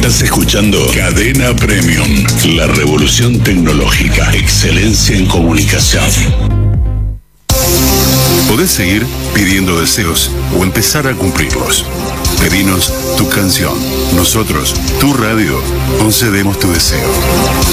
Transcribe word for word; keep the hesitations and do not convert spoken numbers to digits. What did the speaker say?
Estás escuchando Cadena Premium, la revolución tecnológica, excelencia en comunicación. Podés seguir pidiendo deseos o empezar a cumplirlos. Pedinos tu canción. Nosotros, tu radio, concedemos tu deseo.